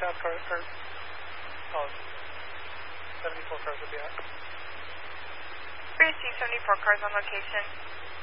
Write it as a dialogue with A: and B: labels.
A: fast cars, or 74 cars will be out.
B: Free 74 cars on location.